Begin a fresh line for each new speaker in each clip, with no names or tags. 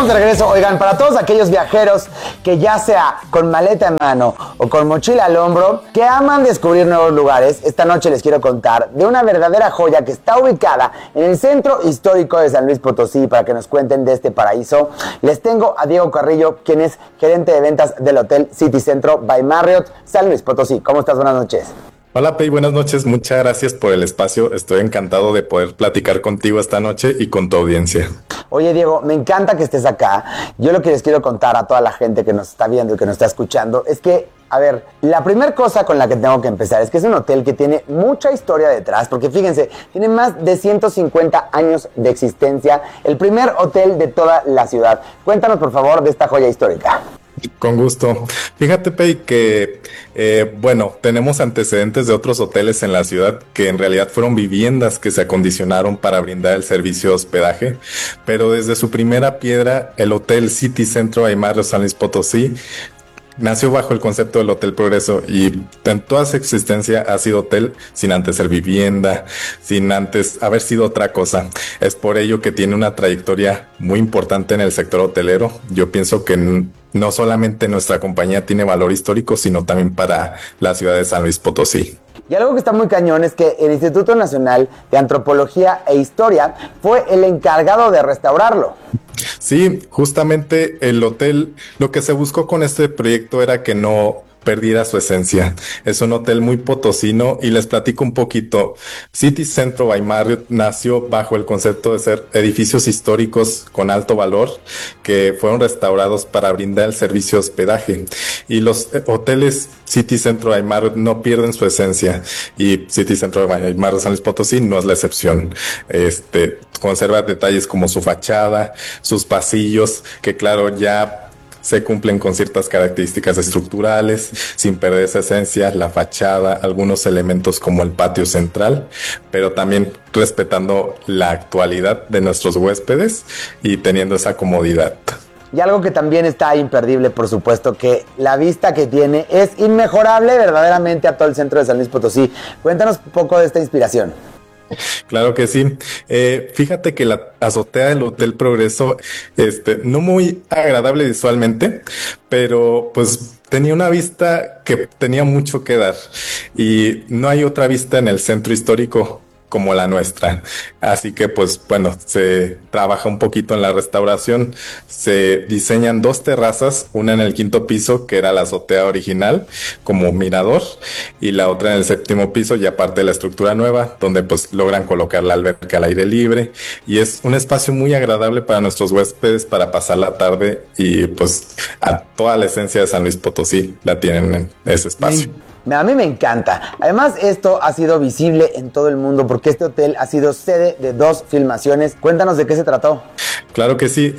estamos de regreso. Oigan, para todos aquellos viajeros que ya sea con maleta en mano o con mochila al hombro, que aman descubrir nuevos lugares, esta noche les quiero contar de una verdadera joya que está ubicada en el centro histórico de San Luis Potosí. Para que nos cuenten de este paraíso, les tengo a Diego Carrillo, quien es gerente de ventas del Hotel City Centro by Marriott San Luis Potosí. ¿Cómo estás? Buenas noches.
Hola Pei, buenas noches, muchas gracias por el espacio, estoy encantado de poder platicar contigo esta noche y con tu audiencia.
Oye Diego, me encanta que estés acá. Yo lo que les quiero contar a toda la gente que nos está viendo y que nos está escuchando es que, a ver, la primera cosa con la que tengo que empezar es que es un hotel que tiene mucha historia detrás, porque fíjense, tiene más de 150 años de existencia, el primer hotel de toda la ciudad. Cuéntanos por favor de esta joya histórica.
Con gusto. Fíjate, Pei, que tenemos antecedentes de otros hoteles en la ciudad que en realidad fueron viviendas que se acondicionaron para brindar el servicio de hospedaje, pero desde su primera piedra, el Hotel City Centro by Marriott San Luis Potosí nació bajo el concepto del Hotel Progreso y en toda su existencia ha sido hotel sin antes ser vivienda, sin antes haber sido otra cosa. Es por ello que tiene una trayectoria muy importante en el sector hotelero. Yo pienso que no solamente nuestra compañía tiene valor histórico, sino también para la ciudad de San Luis Potosí.
Y algo que está muy cañón es que el Instituto Nacional de Antropología e Historia fue el encargado de restaurarlo.
Sí, justamente el hotel, lo que se buscó con este proyecto era que no perdiera su esencia. Es un hotel muy potosino y les platico un poquito. City Centro by Marriott nació bajo el concepto de ser edificios históricos con alto valor que fueron restaurados para brindar el servicio de hospedaje. Y los hoteles City Centro by Marriott no pierden su esencia y City Centro by Marriott San Luis Potosí no es la excepción. Conserva detalles como su fachada, sus pasillos, que claro, ya se cumplen con ciertas características estructurales, sin perder esa esencia, la fachada, algunos elementos como el patio central, pero también respetando la actualidad de nuestros huéspedes y teniendo esa comodidad.
Y algo que también está imperdible, por supuesto, que la vista que tiene es inmejorable verdaderamente a todo el centro de San Luis Potosí. Cuéntanos un poco de esta inspiración.
Claro que sí. Fíjate que la azotea del Hotel Progreso, no muy agradable visualmente, pero pues tenía una vista que tenía mucho que dar y no hay otra vista en el centro histórico como la nuestra. Así que pues bueno, se trabaja un poquito en la restauración, se diseñan dos terrazas, una en el quinto piso que era la azotea original como mirador y la otra en el séptimo piso ya parte de la estructura nueva donde pues logran colocar la alberca al aire libre y es un espacio muy agradable para nuestros huéspedes para pasar la tarde y pues a toda la esencia de San Luis Potosí la tienen en ese espacio.
A mí me encanta. Además, esto ha sido visible en todo el mundo porque este hotel ha sido sede de 2 filmaciones. Cuéntanos de qué se trató.
Claro que sí.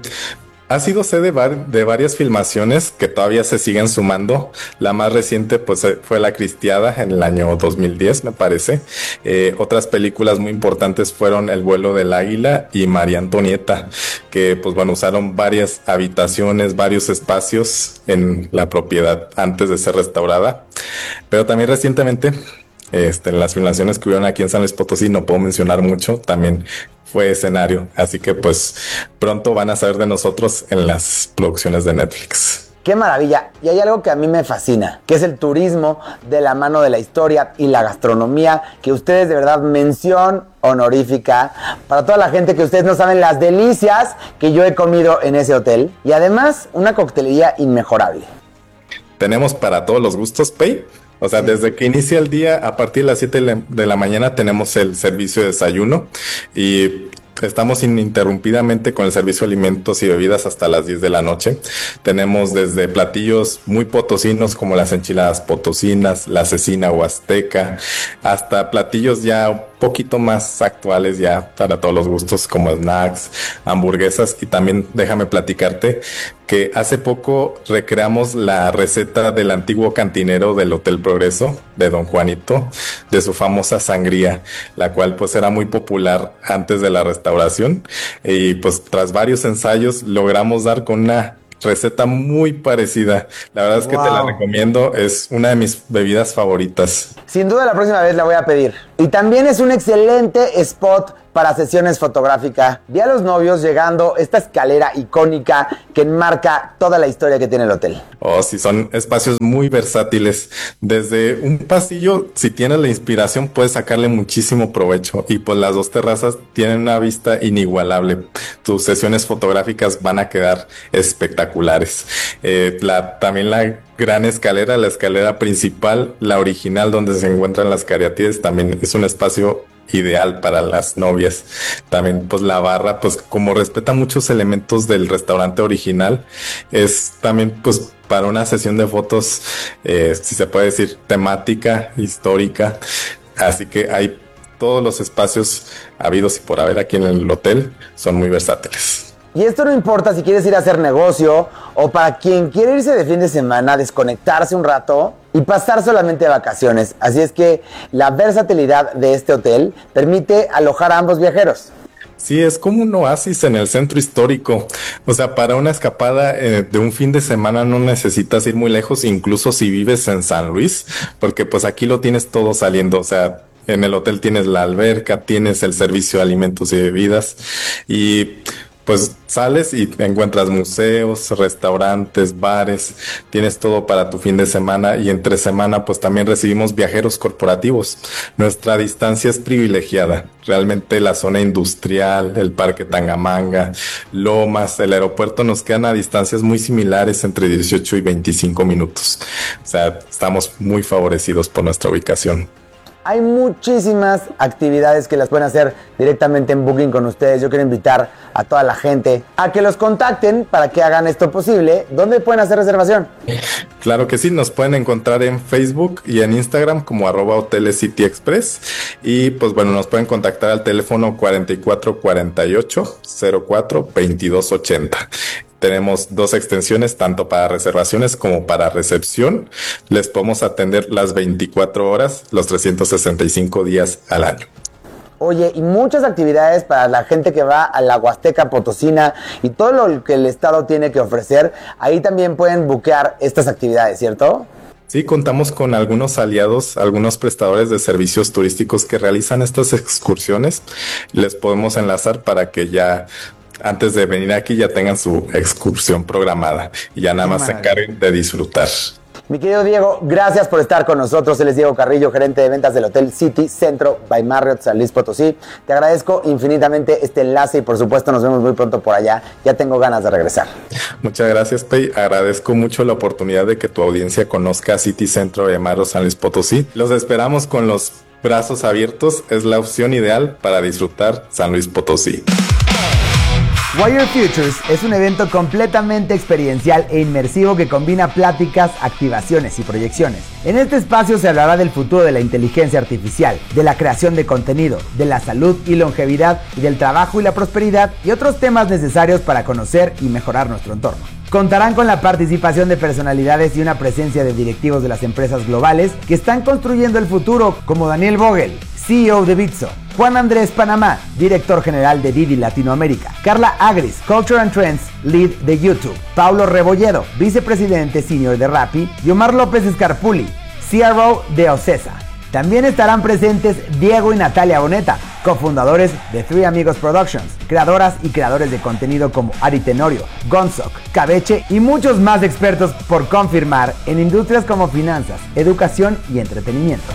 Ha sido sede de varias filmaciones que todavía se siguen sumando. La más reciente pues fue La Cristiada en el año 2010, me parece. Otras películas muy importantes fueron El vuelo del águila y María Antonieta, que pues bueno, usaron varias habitaciones, varios espacios en la propiedad antes de ser restaurada. Pero también recientemente, en las filmaciones que hubieron aquí en San Luis Potosí, no puedo mencionar mucho, también fue escenario, así que pues pronto van a saber de nosotros en las producciones de Netflix.
¡Qué maravilla! Y hay algo que a mí me fascina, que es el turismo de la mano de la historia y la gastronomía, que ustedes de verdad mención honorífica para toda la gente que ustedes no saben las delicias que yo he comido en ese hotel y además una coctelería inmejorable.
Tenemos para todos los gustos, Pei. O sea, desde que inicia el día, a partir de las 7 de la mañana tenemos el servicio de desayuno y estamos ininterrumpidamente con el servicio de alimentos y bebidas hasta las 10 de la noche. Tenemos desde platillos muy potosinos como las enchiladas potosinas, la cecina huasteca, hasta platillos ya un poquito más actuales ya para todos los gustos como snacks, hamburguesas y también déjame platicarte que hace poco recreamos la receta del antiguo cantinero del Hotel Progreso de Don Juanito, de su famosa sangría, la cual pues era muy popular antes de la restauración y pues tras varios ensayos logramos dar con una receta muy parecida. La verdad es que te la recomiendo, es una de mis bebidas favoritas.
Sin duda la próxima vez la voy a pedir. Y también es un excelente spot para sesiones fotográficas. Vi a los novios llegando esta escalera icónica que enmarca toda la historia que tiene el hotel.
Oh, sí, son espacios muy versátiles. Desde un pasillo, si tienes la inspiración, puedes sacarle muchísimo provecho. Y pues las dos terrazas tienen una vista inigualable. Tus sesiones fotográficas van a quedar espectaculares. También la gran escalera, la escalera principal, la original donde se encuentran las cariátides, también es un espacio ideal para las novias. También pues la barra, pues como respeta muchos elementos del restaurante original, es también pues para una sesión de fotos, si se puede decir, temática, histórica. Así que hay todos los espacios habidos y por haber aquí en el hotel, son muy versátiles.
Y esto no importa si quieres ir a hacer negocio o para quien quiere irse de fin de semana, desconectarse un rato y pasar solamente de vacaciones. Así es que la versatilidad de este hotel permite alojar a ambos viajeros.
Sí, es como un oasis en el centro histórico. O sea, para una escapada de un fin de semana no necesitas ir muy lejos, incluso si vives en San Luis, porque pues aquí lo tienes todo saliendo. O sea, en el hotel tienes la alberca, tienes el servicio de alimentos y bebidas y pues sales y encuentras museos, restaurantes, bares, tienes todo para tu fin de semana y entre semana pues también recibimos viajeros corporativos. Nuestra distancia es privilegiada. Realmente la zona industrial, el Parque Tangamanga, Lomas, el aeropuerto nos quedan a distancias muy similares entre 18 y 25 minutos. O sea, estamos muy favorecidos por nuestra ubicación.
Hay muchísimas actividades que las pueden hacer directamente en Booking con ustedes. Yo quiero invitar a toda la gente a que los contacten para que hagan esto posible. ¿Dónde pueden hacer reservación?
Claro que sí, nos pueden encontrar en Facebook y en Instagram como @Hoteles City Express. Y pues bueno, nos pueden contactar al teléfono 4448 04 2280. Tenemos 2 extensiones, tanto para reservaciones como para recepción. Les podemos atender las 24 horas, los 365 días al año.
Oye, y muchas actividades para la gente que va a la Huasteca Potosina y todo lo que el estado tiene que ofrecer. Ahí también pueden buquear estas actividades, ¿cierto?
Sí, contamos con algunos aliados, algunos prestadores de servicios turísticos que realizan estas excursiones. Les podemos enlazar para que ya antes de venir aquí ya tengan su excursión programada y ya nada más se encarguen de disfrutar.
Mi querido Diego, gracias por estar con nosotros. Él es Diego Carrillo, gerente de ventas del Hotel City Centro by Marriott San Luis Potosí. Te agradezco infinitamente este enlace y por supuesto nos vemos muy pronto por allá. Ya tengo ganas de regresar.
Muchas gracias, Pei. Agradezco mucho la oportunidad de que tu audiencia conozca City Centro by Marriott San Luis Potosí. Los esperamos con los brazos abiertos. Es la opción ideal para disfrutar San Luis Potosí.
Wire Futures es un evento completamente experiencial e inmersivo que combina pláticas, activaciones y proyecciones. En este espacio se hablará del futuro de la inteligencia artificial, de la creación de contenido, de la salud y longevidad y del trabajo y la prosperidad y otros temas necesarios para conocer y mejorar nuestro entorno. Contarán con la participación de personalidades y una presencia de directivos de las empresas globales que están construyendo el futuro, como Daniel Vogel, CEO de Bitso, Juan Andrés Panamá, director general de Didi Latinoamérica, Carla Agris, Culture and Trends, lead de YouTube, Paulo Rebolledo, vicepresidente senior de Rappi, y Omar López Escarpuli, CRO de Ocesa. También estarán presentes Diego y Natalia Boneta, cofundadores de Three Amigos Productions, creadoras y creadores de contenido como Ari Tenorio, Gonzok, Cabeche y muchos más expertos por confirmar en industrias como finanzas, educación y entretenimiento.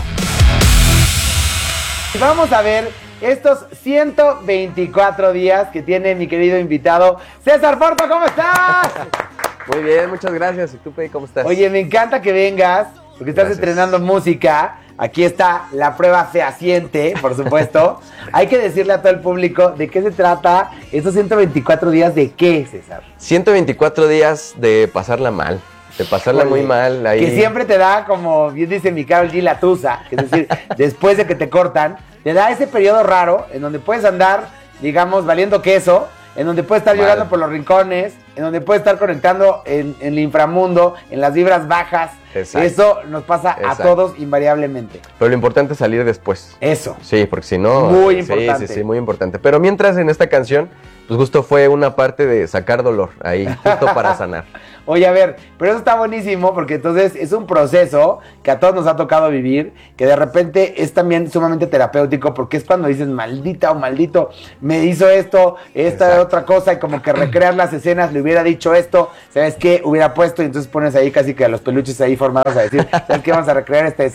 Vamos a ver estos 124 días que tiene mi querido invitado César Porto. ¿Cómo estás?
Muy bien, muchas gracias. ¿Y tú, Pei, cómo estás?
Oye, me encanta que vengas porque estás estrenando música. Aquí está la prueba fehaciente, por supuesto. Hay que decirle a todo el público de qué se trata estos 124 días. ¿De qué, César?
124 días de pasarla mal. De pasarla muy mal ahí.
Que siempre te da, como bien dice mi Karol G, la tusa, es decir, después de que te cortan, te da ese periodo raro en donde puedes andar, digamos, valiendo queso, en donde puedes estar llorando por los rincones, en donde puedes estar conectando en el inframundo, en las vibras bajas
Exacto.
Eso nos pasa a todos invariablemente.
Pero lo importante es salir después.
Eso.
Sí, porque si no...
Muy importante.
Sí, muy importante. Pero mientras en esta canción, pues justo fue una parte de sacar dolor ahí, justo para sanar.
Oye, a ver, pero eso está buenísimo porque entonces es un proceso que a todos nos ha tocado vivir, que de repente es también sumamente terapéutico porque es cuando dices, maldita o maldito, me hizo esto, esta otra cosa, y como que recrear las escenas, le hubiera dicho esto, ¿sabes qué? Hubiera puesto, y entonces pones ahí casi que a los peluches ahí formados a decir, ¿sabes qué? Vamos a recrear esta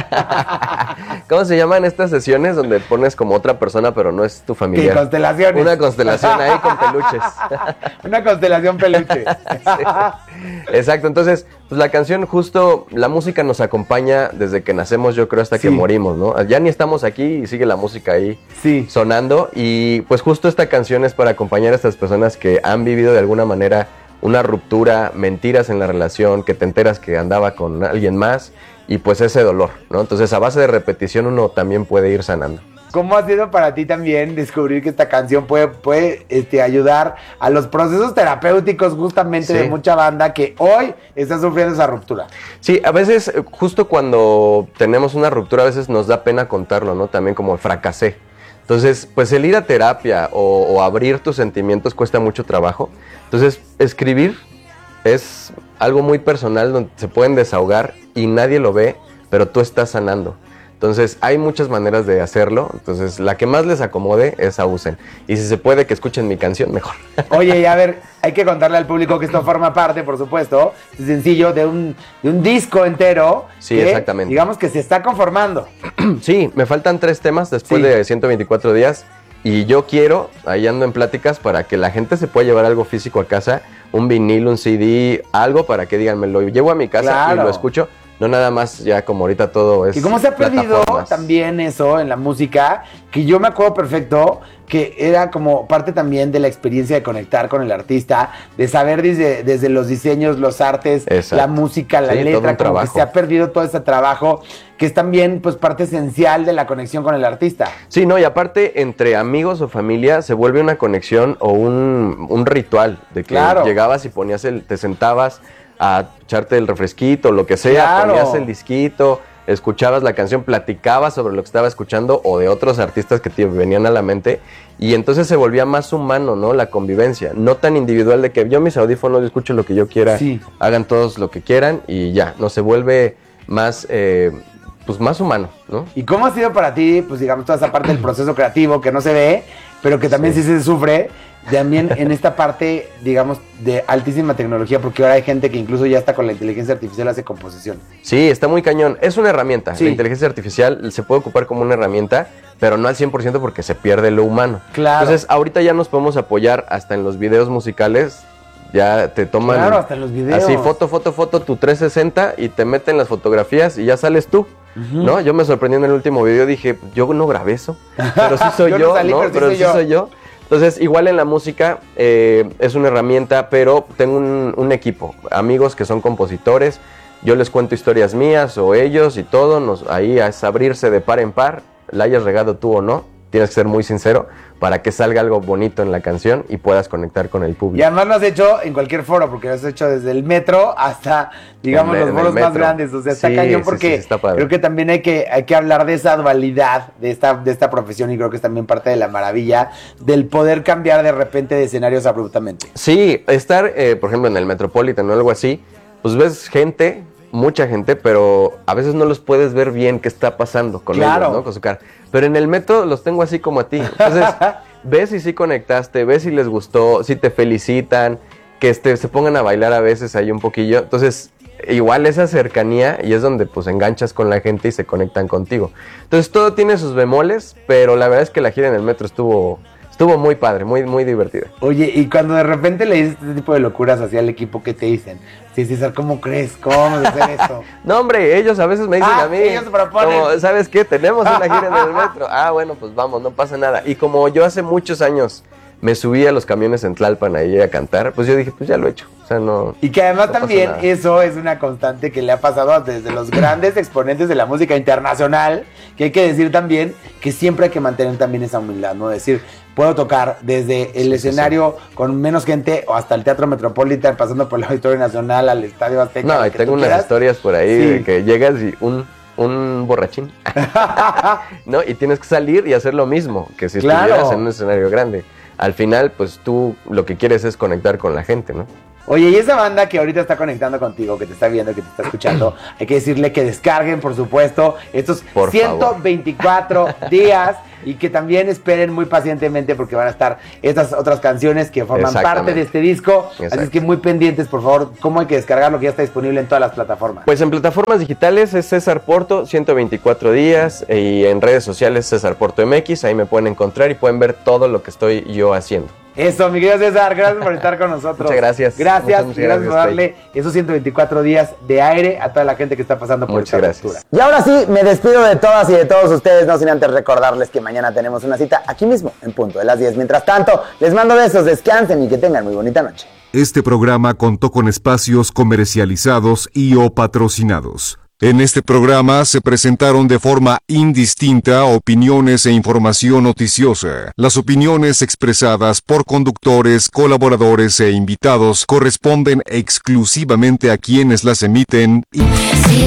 escena.
¿Cómo se llaman estas sesiones donde pones como otra persona pero no es tu familiar?
¿Qué constelaciones?
Una constelación ahí con peluches.
Una constelación peluche.
Sí. Exacto, entonces, pues la canción justo, la música nos acompaña desde que nacemos, yo creo, hasta que morimos, ¿no? Ya ni estamos aquí y sigue la música ahí sonando, y pues justo esta canción es para acompañar a estas personas que han vivido de alguna manera una ruptura, mentiras en la relación, que te enteras que andaba con alguien más, y pues ese dolor, ¿no? Entonces, a base de repetición uno también puede ir sanando.
¿Cómo ha sido para ti también descubrir que esta canción puede ayudar a los procesos terapéuticos justamente de mucha banda que hoy está sufriendo esa ruptura?
Sí, a veces, justo cuando tenemos una ruptura, a veces nos da pena contarlo, ¿no? También como fracasé. Entonces, pues el ir a terapia o abrir tus sentimientos cuesta mucho trabajo. Entonces, escribir es algo muy personal donde se pueden desahogar y nadie lo ve, pero tú estás sanando. Entonces, hay muchas maneras de hacerlo. Entonces, la que más les acomode, esa usen. Y si se puede que escuchen mi canción, mejor.
Oye, y a ver, hay que contarle al público que esto forma parte, por supuesto, es sencillo, de un disco entero.
Sí,
que,
exactamente.
digamos que se está conformando.
Sí, me faltan 3 temas después de 124 días. Y yo quiero, ahí ando en pláticas, para que la gente se pueda llevar algo físico a casa, un vinil, un CD, algo para que digan, me lo llevo a mi casa y lo escucho. No nada más ya como ahorita todo es.
Y cómo se ha perdido también eso en la música, que yo me acuerdo perfecto que era como parte también de la experiencia de conectar con el artista, de saber desde los diseños, los artes, la música, la letra, como que se ha perdido todo ese trabajo, que es también pues parte esencial de la conexión con el artista.
Sí, no, y aparte entre amigos o familia se vuelve una conexión o un ritual, de que llegabas y ponías te sentabas a echarte el refresquito, lo que sea, ponías el disquito, escuchabas la canción, platicabas sobre lo que estaba escuchando o de otros artistas que te venían a la mente, y entonces se volvía más humano, ¿no? La convivencia, no tan individual de que yo mis audífonos escucho lo que yo quiera, hagan todos lo que quieran y ya, no, se vuelve más, pues más humano, ¿no?
¿Y cómo ha sido para ti, pues digamos, toda esa parte del proceso creativo que no se ve, pero que también sí se sufre, también en esta parte, digamos, de altísima tecnología, porque ahora hay gente que incluso ya está con la inteligencia artificial hace composición?
Sí, está muy cañón. Es una herramienta. La inteligencia artificial se puede ocupar como una herramienta, pero no al 100% porque se pierde lo humano. Claro. Entonces, ahorita ya nos podemos apoyar hasta en los videos musicales. Ya te toman...
Claro, hasta en los videos.
Así, foto, tu 360 y te meten las fotografías y ya sales tú. ¿No? Yo me sorprendí en el último video, dije, yo no grabé eso, pero sí soy yo, Pero sí soy yo. Entonces, igual en la música es una herramienta, pero tengo un equipo, amigos que son compositores, yo les cuento historias mías o ellos y todo, ahí es abrirse de par en par, la hayas regado tú o no, tienes que ser muy sincero para que salga algo bonito en la canción y puedas conectar con el público.
Y además lo has hecho en cualquier foro, porque lo has hecho desde el metro hasta, digamos, los foros más grandes. O sea, está cañón porque está creo que también hay que hablar de esa dualidad de esta profesión, y creo que es también parte de la maravilla del poder cambiar de repente de escenarios abruptamente.
Sí, estar, por ejemplo, en el Metropolitan o algo así, pues ves gente, mucha gente, pero a veces no los puedes ver bien qué está pasando con ellos, ¿no? Con su cara. Pero en el metro los tengo así como a ti. Entonces, ves si sí conectaste, ves si les gustó, si te felicitan, que se pongan a bailar a veces ahí un poquillo. Entonces, igual esa cercanía, y es donde pues enganchas con la gente y se conectan contigo. Entonces, todo tiene sus bemoles, pero la verdad es que la gira en el metro estuvo muy padre, muy, muy divertida.
Oye, y cuando de repente le dices este tipo de locuras hacia el equipo, ¿qué te dicen? Sí, César, ¿cómo crees? ¿Cómo vamos a hacer eso?
No, hombre, ellos a veces me dicen a mí.
Ellos proponen.
Como, ¿sabes qué? Tenemos una gira en el metro. Bueno, pues vamos, no pasa nada. Y como yo hace muchos años me subí a los camiones en Tlalpan ahí a cantar, pues yo dije, pues ya lo he hecho. O sea, no.
Y que además también eso es una constante que le ha pasado desde los grandes exponentes de la música internacional, que hay que decir también que siempre hay que mantener también esa humildad, ¿no? Decir, puedo tocar desde el escenario con menos gente o hasta el Teatro Metropolitan, pasando por el Auditorio Nacional, al Estadio Azteca.
No, y tengo unas historias por ahí de que llegas y un borrachín, ¿no? Y tienes que salir y hacer lo mismo que si estuvieras en un escenario grande. Al final, pues tú lo que quieres es conectar con la gente, ¿no?
Oye, y esa banda que ahorita está conectando contigo, que te está viendo, que te está escuchando, hay que decirle que descarguen, por supuesto, estos 124 días y que también esperen muy pacientemente porque van a estar estas otras canciones que forman parte de este disco. Así es que muy pendientes, por favor, cómo hay que descargarlo, que ya está disponible en todas las plataformas.
Pues en plataformas digitales es César Porto, 124 días, y en redes sociales César Porto MX, ahí me pueden encontrar y pueden ver todo lo que estoy yo haciendo.
Eso, mi querido César, gracias por estar con nosotros.
Muchas gracias.
Gracias por darle esos 124 días de aire a toda la gente que está pasando por esta ruptura. Y ahora sí, me despido de todas y de todos ustedes, no sin antes recordarles que mañana tenemos una cita aquí mismo, en punto de las 10. Mientras tanto, les mando besos, descansen y que tengan muy bonita noche.
Este programa contó con espacios comercializados y o patrocinados. En este programa se presentaron de forma indistinta opiniones e información noticiosa. Las opiniones expresadas por conductores, colaboradores e invitados corresponden exclusivamente a quienes las emiten y...